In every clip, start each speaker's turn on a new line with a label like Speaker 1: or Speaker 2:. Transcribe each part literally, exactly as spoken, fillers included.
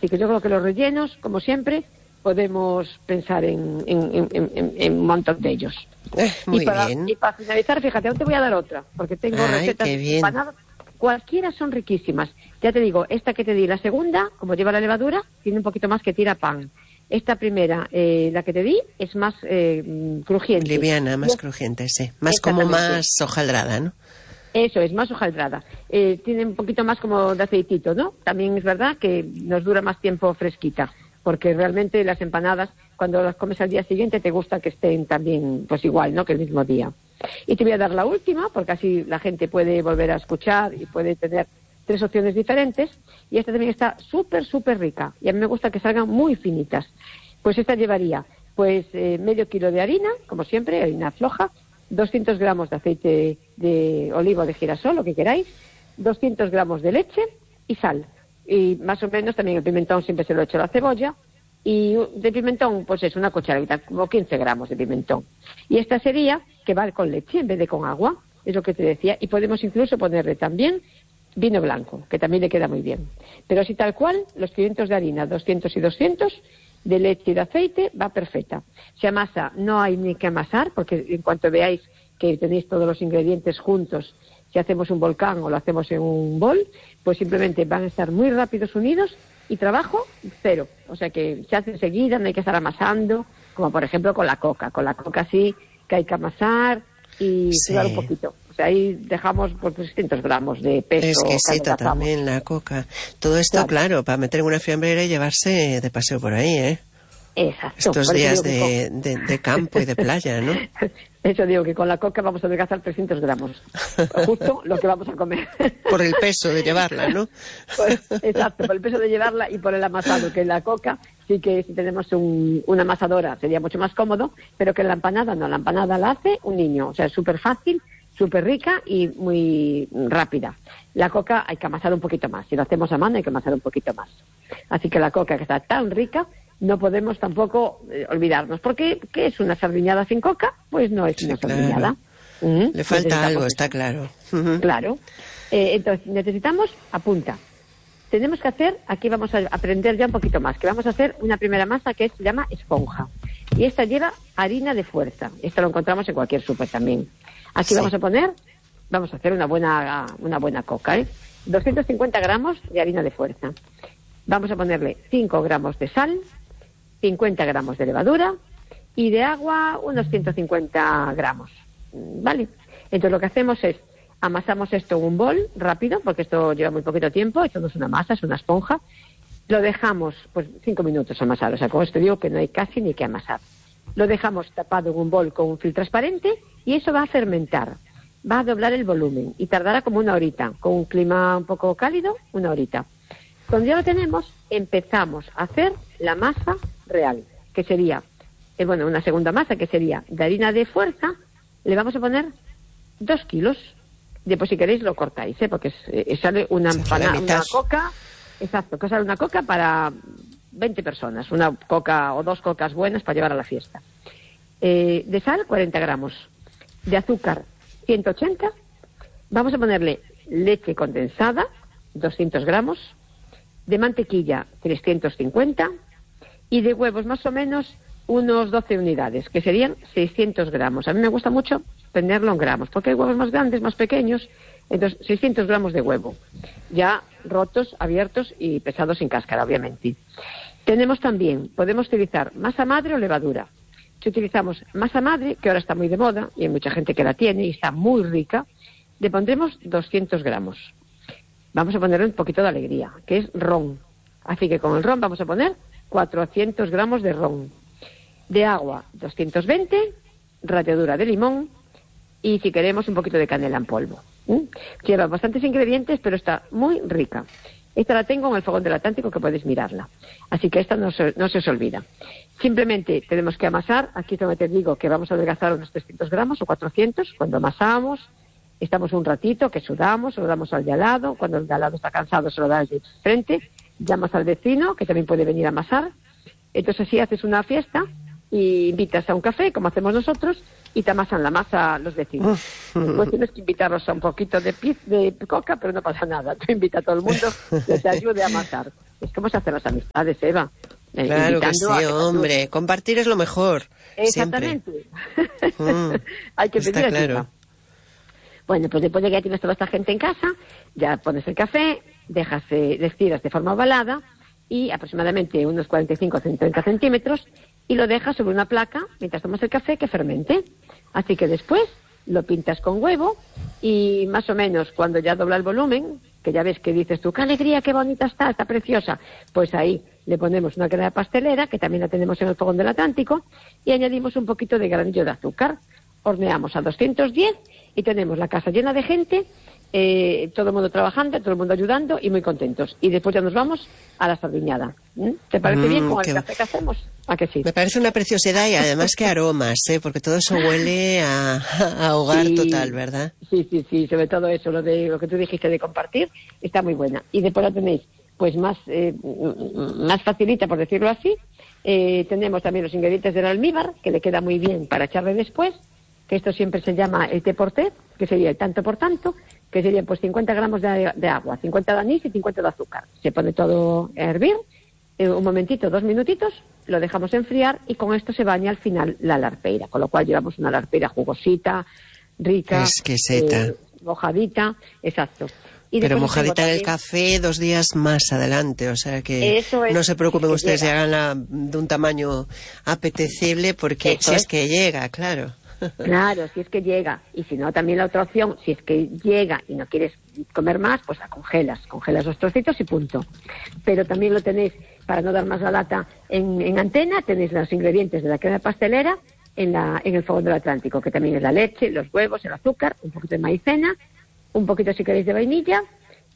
Speaker 1: Así que yo creo que los rellenos, como siempre, podemos pensar en, en, en, en, en un montón de ellos.
Speaker 2: Eh, muy
Speaker 1: y para,
Speaker 2: bien.
Speaker 1: Y para finalizar, fíjate, aún te voy a dar otra, porque tengo
Speaker 2: Ay,
Speaker 1: recetas
Speaker 2: qué
Speaker 1: de
Speaker 2: bien.
Speaker 1: empanadas. Cualquiera son riquísimas. Ya te digo, esta que te di, la segunda, como lleva la levadura, tiene un poquito más que tira pan. Esta primera, eh, la que te di, es más eh, crujiente.
Speaker 2: Liviana, más
Speaker 1: es,
Speaker 2: crujiente, sí. Más como más hojaldrada, ¿no?
Speaker 1: Eso es, más hojaldrada. Eh, tiene un poquito más como de aceitito, ¿no? También es verdad que nos dura más tiempo fresquita, porque realmente las empanadas, cuando las comes al día siguiente, te gusta que estén también, pues igual, ¿no? Que el mismo día. Y te voy a dar la última, porque así la gente puede volver a escuchar y puede tener tres opciones diferentes. Y esta también está súper, súper rica. Y a mí me gusta que salgan muy finitas. Pues esta llevaría, pues, eh, medio kilo de harina, como siempre, harina floja, doscientos gramos de aceite de oliva o de girasol, lo que queráis, doscientos gramos de leche y sal. Y más o menos también el pimentón siempre se lo echo a la cebolla. Y de pimentón, pues es una cucharadita, como quince gramos de pimentón. Y esta sería que va con leche en vez de con agua, es lo que te decía. Y podemos incluso ponerle también vino blanco, que también le queda muy bien. Pero así tal cual, los quinientos de harina, doscientos y doscientos, de leche y de aceite, va perfecta. Se amasa, no hay ni que amasar, porque en cuanto veáis que tenéis todos los ingredientes juntos, si hacemos un volcán o lo hacemos en un bol, pues simplemente van a estar muy rápidos unidos y trabajo cero. O sea que se hace enseguida, no hay que estar amasando, como por ejemplo con la coca. Con la coca sí que hay que amasar y
Speaker 2: sí.
Speaker 1: sudar un poquito. O sea, ahí dejamos por trescientos gramos de peso.
Speaker 2: Es exquisita también la coca. Todo esto, claro. claro, para meter en una fiambrera y llevarse de paseo por ahí, ¿eh?
Speaker 1: Exacto.
Speaker 2: Estos días de, de, de campo y de playa, ¿no?
Speaker 1: Eso digo, que con la coca vamos a adelgazar trescientos gramos. Justo lo que vamos a comer.
Speaker 2: Por el peso de llevarla, ¿no?
Speaker 1: Pues, exacto, por el peso de llevarla y por el amasado, que en la coca sí que si tenemos un, una amasadora sería mucho más cómodo, pero que en la empanada no, la empanada la hace un niño. O sea, es súper fácil, súper rica y muy rápida. La coca hay que amasar un poquito más. Si lo hacemos a mano hay que amasar un poquito más. Así que la coca, que está tan rica, no podemos tampoco eh, olvidarnos. Porque, ¿qué es una sardiñada sin coca? Pues no es
Speaker 2: sí,
Speaker 1: una
Speaker 2: claro.
Speaker 1: sardiñada. Uh-huh.
Speaker 2: Le falta algo, está claro. Uh-huh.
Speaker 1: Claro. Eh, entonces, necesitamos, apunta. Tenemos que hacer, aquí vamos a aprender ya un poquito más, que vamos a hacer una primera masa que es, se llama esponja. Y esta lleva harina de fuerza. Esta lo encontramos en cualquier súper también. Aquí sí. vamos a poner, vamos a hacer una buena, una buena coca, ¿eh? doscientos cincuenta gramos de harina de fuerza. Vamos a ponerle cinco gramos de sal, cincuenta gramos de levadura y de agua unos ciento cincuenta gramos. ¿Vale? Entonces lo que hacemos es amasamos esto en un bol rápido, porque esto lleva muy poquito tiempo, esto no es una masa, es una esponja. Lo dejamos pues cinco minutos amasar, o sea, con esto digo que no hay casi ni que amasar. Lo dejamos tapado en un bol con un film transparente y eso va a fermentar, va a doblar el volumen y tardará como una horita, con un clima un poco cálido, una horita. Cuando ya lo tenemos, empezamos a hacer la masa real, que sería, eh, bueno, una segunda masa que sería de harina de fuerza, le vamos a poner dos kilos. Después, si queréis, lo cortáis, ¿eh? Porque eh, sale una empanada, una coca, exacto, que sale una coca para veinte personas, una coca o dos cocas buenas para llevar a la fiesta. Eh, de sal, cuarenta gramos. De azúcar, ciento ochenta. Vamos a ponerle leche condensada, doscientos gramos. De mantequilla, trescientos cincuenta. Y de huevos, más o menos, unos doce unidades, que serían seiscientos gramos. A mí me gusta mucho tenerlo en gramos, porque hay huevos más grandes, más pequeños, entonces seiscientos gramos de huevo, ya rotos, abiertos y pesados sin cáscara, obviamente. Tenemos también, podemos utilizar masa madre o levadura. Si utilizamos masa madre, que ahora está muy de moda, y hay mucha gente que la tiene y está muy rica, le pondremos doscientos gramos. Vamos a ponerle un poquito de alegría, que es ron. Así que con el ron vamos a poner cuatrocientos gramos de ron. De agua, doscientos veinte, ralladura de limón, y si queremos un poquito de canela en polvo. ¿Mm? Lleva bastantes ingredientes, pero está muy rica. Esta la tengo en el fogón del Atlántico, que podéis mirarla. Así que esta no se, no se os olvida. Simplemente tenemos que amasar. Aquí donde te digo que vamos a adelgazar unos trescientos gramos o cuatrocientos. Cuando amasamos, estamos un ratito, que sudamos, se lo damos al de al lado. Cuando el de al lado está cansado, se lo da al de frente. Llamas al vecino, que también puede venir a amasar. Entonces así haces una fiesta y invitas a un café, como hacemos nosotros, y te amasan la masa los vecinos. Después tienes que invitarlos a un poquito de pizza, de coca, pero no pasa nada. Tú invita a todo el mundo que te ayude a amasar. Es como se hacen las amistades, Eva. Eh,
Speaker 2: claro que sí, que hombre. Compartir es lo mejor.
Speaker 1: Exactamente.
Speaker 2: Mm,
Speaker 1: Hay que pedir ayuda.
Speaker 2: Claro.
Speaker 1: Bueno, pues después de que ya tienes toda esta gente en casa, ya pones el café, dejas, eh, le estiras de forma ovalada y aproximadamente unos cuarenta y cinco a treinta centímetros y lo dejas sobre una placa mientras tomas el café que fermente. Así que después lo pintas con huevo y más o menos cuando ya dobla el volumen, que ya ves que dices tú, qué alegría, qué bonita está, está preciosa, pues ahí le ponemos una crema pastelera, que también la tenemos en el fogón del Atlántico, y añadimos un poquito de granillo de azúcar. Horneamos a doscientos diez y tenemos la casa llena de gente, eh, todo el mundo trabajando, todo el mundo ayudando y muy contentos. Y después ya nos vamos a la sardiñada. ¿Mm? ¿Te parece mm, bien con el qué... café que hacemos? ¿A que sí?
Speaker 2: Me parece una preciosidad y además que aromas, ¿eh? Porque todo eso huele a, a hogar sí, total, ¿verdad?
Speaker 1: Sí, sí, sí, sobre todo eso, lo de lo que tú dijiste de compartir, está muy buena. Y después la tenéis pues más, eh, más facilita, por decirlo así. Eh, tenemos también los ingredientes del almíbar, que le queda muy bien para echarle después, que esto siempre se llama el té por té, que sería el tanto por tanto, que serían pues cincuenta gramos de, de agua, cincuenta de anís y cincuenta de azúcar. Se pone todo a hervir, eh, un momentito, dos minutitos, lo dejamos enfriar y con esto se baña al final la larpeira, con lo cual llevamos una larpeira jugosita, rica,
Speaker 2: exquisita,
Speaker 1: eh, mojadita, exacto. Y
Speaker 2: pero mojadita en el café dos días más adelante, o sea que es, no se preocupen que ustedes y háganla de un tamaño apetecible porque eso si es. es que llega, claro.
Speaker 1: Claro, si es que llega. Y si no, también la otra opción, si es que llega y no quieres comer más, pues la congelas. Congelas los trocitos y punto. Pero también lo tenéis, para no dar más la lata, en, en antena, tenéis los ingredientes de la crema pastelera en, la, en el fogón del Atlántico, que también es la leche, los huevos, el azúcar, un poquito de maicena, un poquito si queréis de vainilla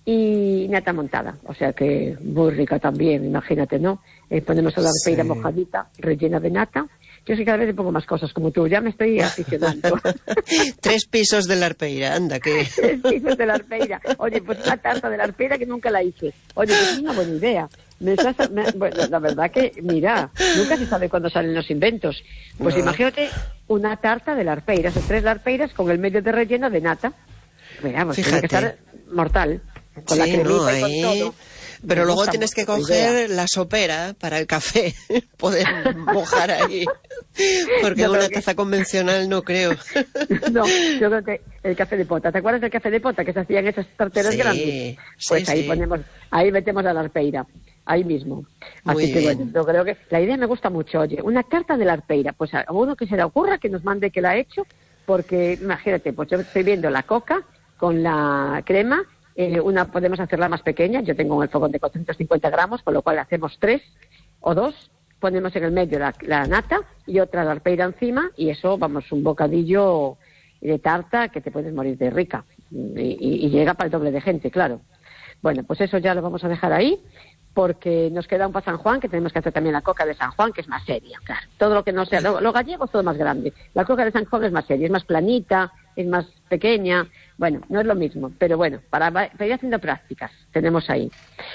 Speaker 1: y nata montada. O sea que muy rica también, imagínate, ¿no? Eh, ponemos la larpeira sí. mojadita, rellena de nata. Yo sí cada vez le pongo más cosas como tú, ya me estoy aficionando.
Speaker 2: Tres pisos de larpeira, anda, que...
Speaker 1: Tres pisos de larpeira. Oye, pues una tarta de larpeira que nunca la hice. Oye, pues es una buena idea. Me estás, me, bueno, la verdad que, mira, nunca se sabe cuándo salen los inventos. Pues no. Imagínate una tarta de larpeiras, o tres larpeiras con el medio de relleno de nata. Mira, pues tiene que estar mortal. Con
Speaker 2: sí,
Speaker 1: la cremita
Speaker 2: no,
Speaker 1: y con
Speaker 2: ahí...
Speaker 1: todo.
Speaker 2: Pero
Speaker 1: me
Speaker 2: luego tienes que coger
Speaker 1: idea.
Speaker 2: la sopera para el café, poder mojar ahí, porque no, una taza que... convencional no creo.
Speaker 1: No, yo creo que el café de pota, ¿te acuerdas del café de pota que se hacían esas tarteras
Speaker 2: sí,
Speaker 1: grandes? Pues sí, ahí sí. ponemos, ahí metemos la larpeira, ahí mismo.
Speaker 2: Muy
Speaker 1: Así que
Speaker 2: bien.
Speaker 1: bueno, yo creo que la idea me gusta mucho. Oye, una tarta de larpeira, pues a uno que se le ocurra que nos mande que la ha hecho, porque imagínate, pues yo estoy viendo la coca con la crema. Eh, una podemos hacerla más pequeña, yo tengo en el fogón de cuatrocientos cincuenta gramos, con lo cual hacemos tres o dos, ponemos en el medio la, la nata y otra larpeira encima y eso, vamos, un bocadillo de tarta que te puedes morir de rica y, y, y llega para el doble de gente, claro. Bueno, pues eso ya lo vamos a dejar ahí porque nos queda un para San Juan, que tenemos que hacer también la coca de San Juan, que es más seria, claro. Todo lo que no sea, lo, lo gallego es todo más grande. La coca de San Juan es más seria, es más planita, es más pequeña. Bueno, no es lo mismo, pero bueno, para, para ir haciendo prácticas, tenemos ahí.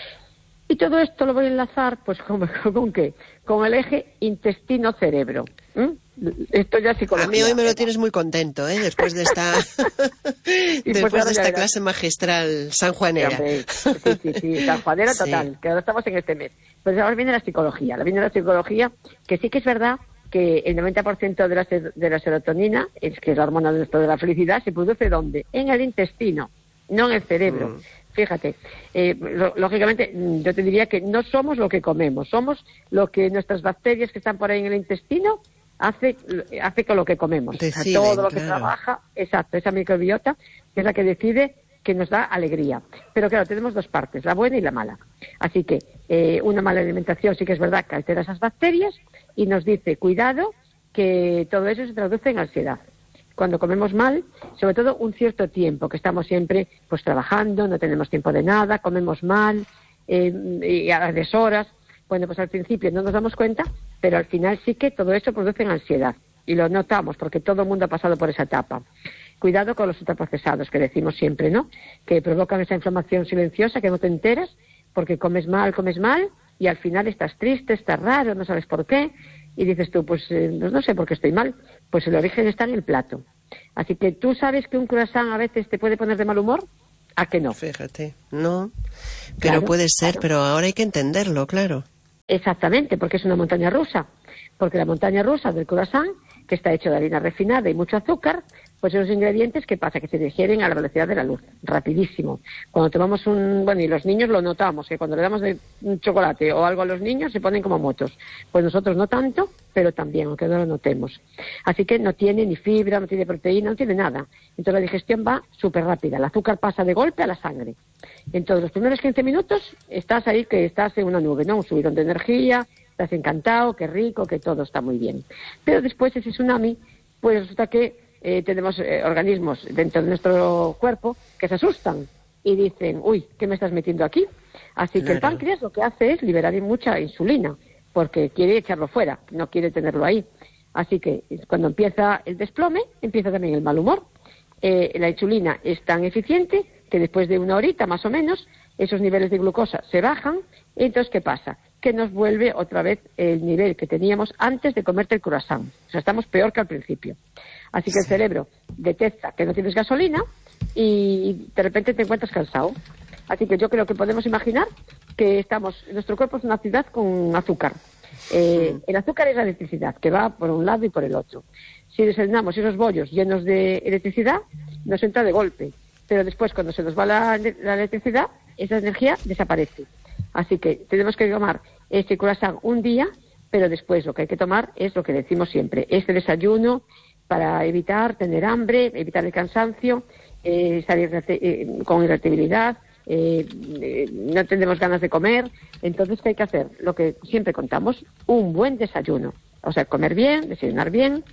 Speaker 1: Y todo esto lo voy a enlazar, pues, ¿con, con qué? Con el eje intestino-cerebro. ¿Mm? Esto ya es psicología.
Speaker 2: A mí hoy me lo tienes muy contento, ¿eh? Después de esta, después pues de esta clase magistral sanjuanera.
Speaker 1: Sí, sí, sí, sanjuanera total, sí. Que ahora estamos en este mes. Pues ahora viene la psicología, viene la psicología, que sí que es verdad que el noventa por ciento de la, de la serotonina, es que es la hormona de, nuestro, de la felicidad, se produce ¿dónde? En el intestino, no en el cerebro. Mm. Fíjate, eh, lo, lógicamente yo te diría que no somos lo que comemos, somos lo que nuestras bacterias que están por ahí en el intestino hace, hace con lo que comemos.
Speaker 2: Deciden,
Speaker 1: todo lo que
Speaker 2: claro.
Speaker 1: trabaja, exacto, esa microbiota es la que decide que nos da alegría. Pero claro, tenemos dos partes, la buena y la mala. Así que eh, una mala alimentación sí que es verdad que altera esas bacterias y nos dice, cuidado, que todo eso se traduce en ansiedad. Cuando comemos mal, sobre todo un cierto tiempo, que estamos siempre pues trabajando, no tenemos tiempo de nada, comemos mal, eh, y a las deshoras. Bueno, pues al principio no nos damos cuenta, pero al final sí que todo eso produce ansiedad. Y lo notamos, porque todo el mundo ha pasado por esa etapa. Cuidado con los ultraprocesados, que decimos siempre, ¿no? Que provocan esa inflamación silenciosa que no te enteras, porque comes mal, comes mal, y al final estás triste, estás raro, no sabes por qué, y dices tú, pues, eh, pues no sé por qué estoy mal. Pues el origen está en el plato. Así que tú sabes que un croissant a veces te puede poner de mal humor, ¿a que no?
Speaker 2: Fíjate, no, pero
Speaker 1: claro,
Speaker 2: puede ser,
Speaker 1: claro.
Speaker 2: Pero ahora hay que entenderlo, claro.
Speaker 1: Exactamente, porque es una montaña rusa. Porque la montaña rusa del croissant, que está hecho de harina refinada y mucho azúcar, pues esos ingredientes, ¿qué pasa? Que se digieren a la velocidad de la luz, rapidísimo. Cuando tomamos un... Bueno, y los niños lo notamos, que cuando le damos de un chocolate o algo a los niños se ponen como motos. Pues nosotros no tanto, pero también, aunque no lo notemos. Así que no tiene ni fibra, no tiene proteína, no tiene nada. Entonces la digestión va súper rápida. El azúcar pasa de golpe a la sangre. Entonces los primeros quince minutos estás ahí que estás en una nube, ¿no? Un subidón de energía, estás encantado, qué rico, que todo está muy bien. Pero después ese tsunami, pues resulta que eh, tenemos eh, organismos dentro de nuestro cuerpo que se asustan y dicen, uy, ¿qué me estás metiendo aquí? Así claro. que el páncreas lo que hace es liberar mucha insulina, porque quiere echarlo fuera, no quiere tenerlo ahí. Así que cuando empieza el desplome, empieza también el mal humor. Eh, la insulina es tan eficiente que después de una horita más o menos, esos niveles de glucosa se bajan. Entonces, ¿qué pasa? Que nos vuelve otra vez el nivel que teníamos antes de comerte el croissant. O sea, estamos peor que al principio. Así que sí. El cerebro detecta que no tienes gasolina y de repente te encuentras cansado. Así que yo creo que podemos imaginar que estamos, nuestro cuerpo es una ciudad con azúcar. Eh, sí. El azúcar es la electricidad, que va por un lado y por el otro. Si desayunamos esos bollos llenos de electricidad, nos entra de golpe. Pero después, cuando se nos va la, la electricidad, esa energía desaparece. Así que tenemos que tomar este croissant un día, pero después lo que hay que tomar es lo que decimos siempre, este desayuno para evitar tener hambre, evitar el cansancio, eh, estar irrati- eh, con irritabilidad, eh, eh, no tendremos ganas de comer. Entonces, ¿qué hay que hacer? Lo que siempre contamos, un buen desayuno. O sea, comer bien, desayunar bien.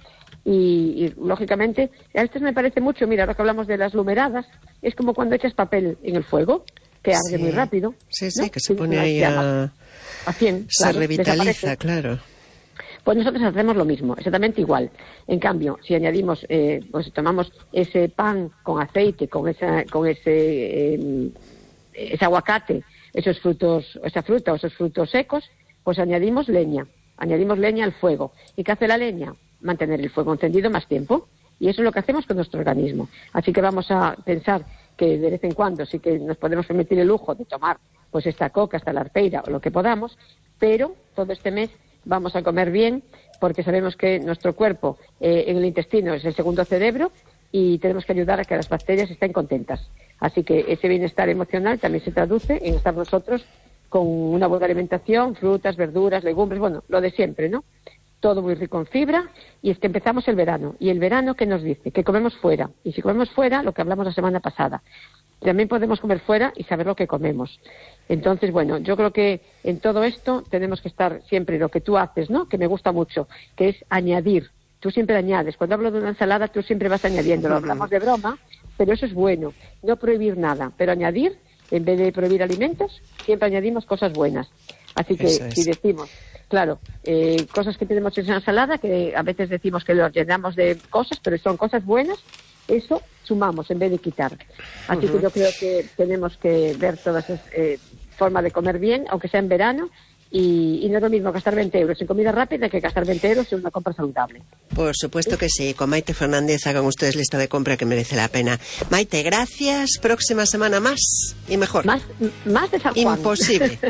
Speaker 1: Y, y, lógicamente, a veces me parece mucho, mira, ahora que hablamos de las lumeradas, es como cuando echas papel en el fuego, que arde sí. muy rápido.
Speaker 2: Sí, sí,
Speaker 1: ¿no?
Speaker 2: que se pone ahí a...
Speaker 1: a cien,
Speaker 2: se
Speaker 1: claro,
Speaker 2: revitaliza,
Speaker 1: desaparece.
Speaker 2: Claro.
Speaker 1: Pues nosotros hacemos lo mismo, exactamente igual. En cambio, si añadimos, eh, pues tomamos ese pan con aceite, con esa, con ese, eh, ese aguacate, esos frutos, esa fruta o esos frutos secos, pues añadimos leña, añadimos leña al fuego. ¿Y qué hace la leña? Mantener el fuego encendido más tiempo. Y eso es lo que hacemos con nuestro organismo. Así que vamos a pensar que de vez en cuando sí que nos podemos permitir el lujo de tomar pues esta coca, esta larpeira o lo que podamos, pero todo este mes vamos a comer bien porque sabemos que nuestro cuerpo eh, en el intestino es el segundo cerebro y tenemos que ayudar a que las bacterias estén contentas. Así que ese bienestar emocional también se traduce en estar nosotros con una buena alimentación, frutas, verduras, legumbres, bueno, lo de siempre, ¿no? Todo muy rico en fibra, y es que empezamos el verano. ¿Y el verano qué nos dice? Que comemos fuera. Y si comemos fuera, lo que hablamos la semana pasada, también podemos comer fuera y saber lo que comemos. Entonces, bueno, yo creo que en todo esto tenemos que estar siempre lo que tú haces, ¿no? Que me gusta mucho, que es añadir. Tú siempre añades. Cuando hablo de una ensalada, tú siempre vas añadiendo. Lo hablamos de broma, pero eso es bueno. No prohibir nada, pero añadir, en vez de prohibir alimentos, siempre añadimos cosas buenas. Así que es. Si decimos... Claro, eh, cosas que tenemos en esa ensalada, que a veces decimos que los llenamos de cosas, pero son cosas buenas, eso sumamos en vez de quitar. Así uh-huh. que yo creo que tenemos que ver todas esas eh, formas de comer bien, aunque sea en verano, y, y no es lo mismo gastar veinte euros en comida rápida que gastar veinte euros en una compra saludable.
Speaker 2: Por supuesto que sí. Con Maite Fernández hagan ustedes lista de compra que merece la pena. Maite, gracias. Próxima semana más y mejor.
Speaker 1: Más, más de San Juan.
Speaker 2: Imposible.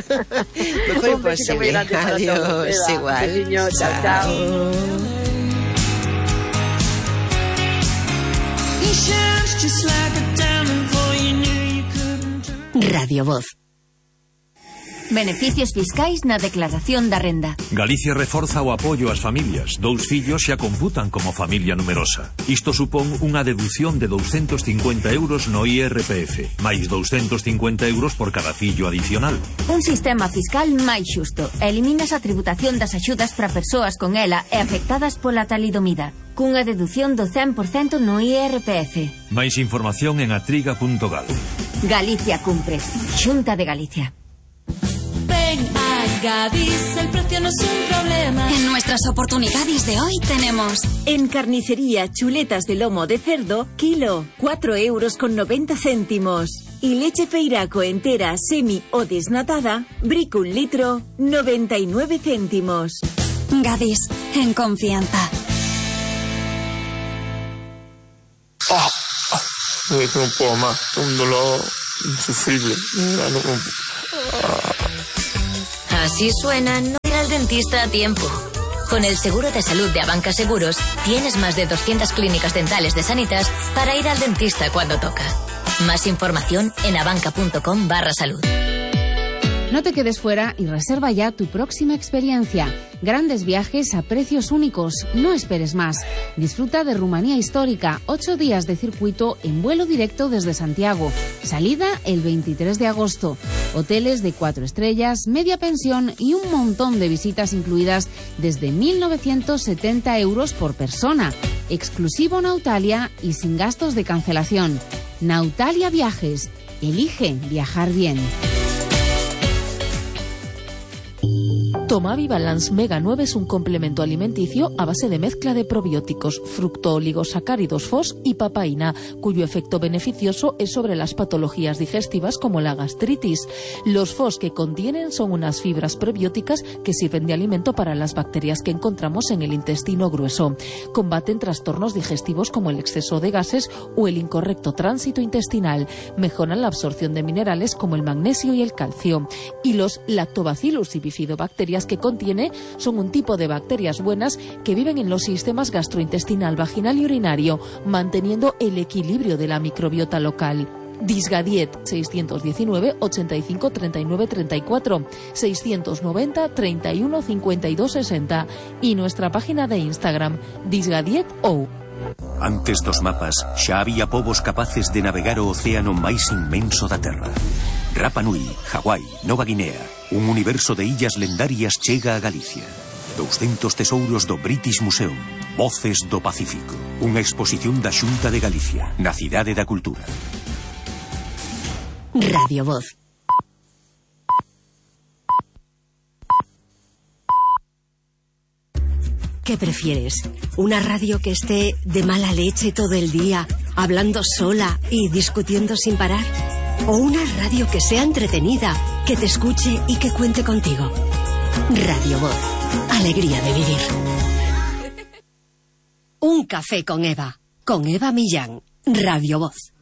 Speaker 2: Mejor imposible. Adiós. Igual.
Speaker 1: Niño, chao, chao.
Speaker 3: Radio Voz. Beneficios fiscais na declaración da renda.
Speaker 4: Galicia reforza o apoio ás familias. Dous fillos xa computan como familia numerosa. Isto supón unha deducción de douscentos cincuenta euros no I R P F, máis douscentos cincuenta euros por cada fillo adicional.
Speaker 3: Un sistema fiscal máis xusto. Eliminas a tributación das axudas para persoas con ela e afectadas pola talidomida, cunha deducción do cen por cento no I R P F.
Speaker 4: Máis información en atriga punto gal.
Speaker 3: Galicia cumpre. Xunta de Galicia.
Speaker 5: Ven a Gadis, el precio no es un problema.
Speaker 6: En nuestras oportunidades de hoy tenemos...
Speaker 7: En carnicería, chuletas de lomo de cerdo, kilo, cuatro euros con noventa céntimos. Y leche Feiraco entera, semi o desnatada, brick un litro, noventa y nueve céntimos.
Speaker 6: Gadis, en confianza.
Speaker 8: Oh, oh, no puedo más, un dolor insufrible. No, no, no.
Speaker 9: Así suena no ir al dentista a tiempo. Con el seguro de salud de Abanca Seguros, tienes más de doscientas clínicas dentales de Sanitas para ir al dentista cuando toca. Más información en abanca.com barra salud.
Speaker 10: No te quedes fuera y reserva ya tu próxima experiencia. Grandes viajes a precios únicos. No esperes más. Disfruta de Rumanía Histórica. Ocho días de circuito en vuelo directo desde Santiago. Salida el veintitrés de agosto. Hoteles de cuatro estrellas, media pensión y un montón de visitas incluidas desde mil novecientos setenta euros por persona. Exclusivo Nautalia y sin gastos de cancelación. Nautalia Viajes. Elige viajar bien.
Speaker 11: Tomavi Balance Mega nueve es un complemento alimenticio a base de mezcla de probióticos, fructooligosacáridos F O S y papaína, cuyo efecto beneficioso es sobre las patologías digestivas como la gastritis. Los F O S que contienen son unas fibras prebióticas que sirven de alimento para las bacterias que encontramos en el intestino grueso. Combaten trastornos digestivos como el exceso de gases o el incorrecto tránsito intestinal. Mejoran la absorción de minerales como el magnesio y el calcio. Y los lactobacillus y bifidobacterias que contiene son un tipo de bacterias buenas que viven en los sistemas gastrointestinal, vaginal y urinario, manteniendo el equilibrio de la microbiota local. Disgadiet seiscientos diecinueve, ochenta y cinco, treinta y nueve, treinta y cuatro, seiscientos noventa, treinta y uno, cincuenta y dos, sesenta y nuestra página de Instagram disgadietou.
Speaker 12: Antes dos mapas, xa había povos capaces de navegar o océano máis inmenso da Terra. Rapa Nui, Hawái, Nova Guinea, un universo de illas lendarias chega a Galicia. douscentos tesouros do British Museum, Voces do Pacífico, unha exposición da Xunta de Galicia, na Cidade da Cultura.
Speaker 3: Radio Voz. ¿Qué prefieres? ¿Una radio que esté de mala leche todo el día, hablando sola y discutiendo sin parar? ¿O una radio que sea entretenida, que te escuche y que cuente contigo? Radio Voz. Alegría de vivir. Un café con Eva. Con Eva Millán. Radio Voz.